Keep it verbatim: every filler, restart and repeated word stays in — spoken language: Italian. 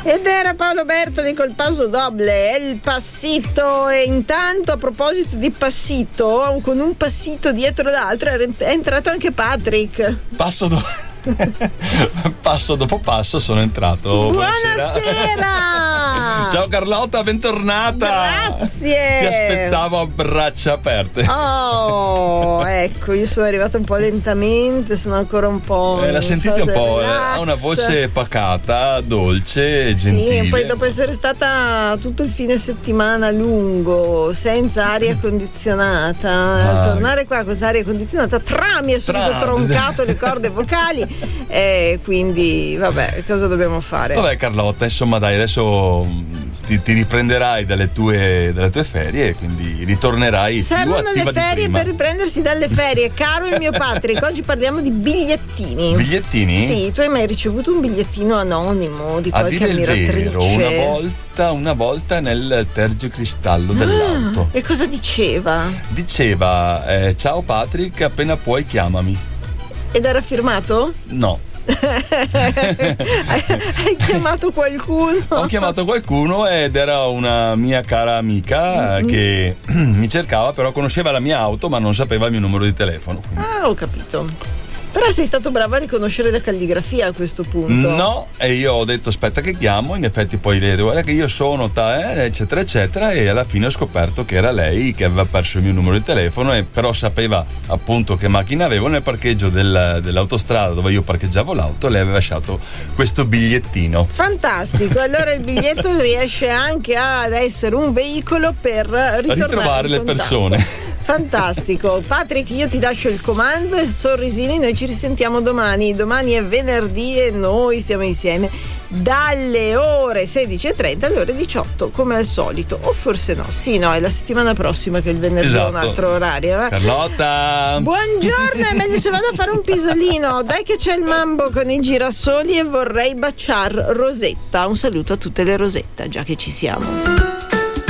Ed era Paolo Bertoli col Paso Doble, El Passito. E intanto, a proposito di passito, con un passito dietro l'altro è entrato anche Patrick. Passo dopo passo dopo passo sono entrato. Buonasera. Buonasera. Ciao Carlotta, bentornata. Grazie. Ti aspettavo a braccia aperte. Oh, ecco, io sono arrivata un po' lentamente, sono ancora un po'. Eh, la sentite un po'? Relax. Ha una voce pacata, dolce, gentile. Sì, e poi dopo essere stata tutto il fine settimana lungo, senza aria condizionata, ah. tornare qua con questa aria condizionata, tra mi ha subito Tra. troncato le corde vocali. E quindi vabbè, cosa dobbiamo fare? Vabbè Carlotta, insomma dai, adesso ti, ti riprenderai dalle tue, dalle tue ferie, quindi ritornerai Servono più attiva le ferie di prima. Per riprendersi dalle ferie, caro il mio Patrick. Oggi parliamo di bigliettini. Bigliettini? Sì, tu hai mai ricevuto un bigliettino anonimo di a qualche dire ammiratrice? Il vero, una volta, una volta nel tergicristallo dell'auto. Ah, e cosa diceva? Diceva eh, ciao Patrick, appena puoi chiamami. Ed era firmato? No. Hai chiamato qualcuno? Ho chiamato qualcuno ed era una mia cara amica mm-hmm. che mi cercava, però conosceva la mia auto ma non sapeva il mio numero di telefono. Quindi. Ah, ho capito. Però sei stato bravo a riconoscere la calligrafia a questo punto. No, e io ho detto aspetta che chiamo, in effetti poi le guarda che io sono ta, eh, eccetera eccetera, e alla fine ho scoperto che era lei che aveva perso il mio numero di telefono, e però sapeva appunto che macchina avevo. Nel parcheggio del, dell'autostrada dove io parcheggiavo l'auto lei aveva lasciato questo bigliettino. Fantastico, allora il biglietto riesce anche ad essere un veicolo per ritrovare le persone. Fantastico. Patrick, io ti lascio il comando e sorrisini, noi ci risentiamo domani. Domani è venerdì e noi stiamo insieme dalle ore sedici e trenta alle ore diciotto, come al solito. O forse no, sì, no, è la settimana prossima che il venerdì esatto. è un altro orario. Eh? Carlotta! Buongiorno, è meglio se vado a fare un pisolino. Dai che c'è il mambo con i girasoli e vorrei baciar Rosetta. Un saluto a tutte le Rosetta, già che ci siamo.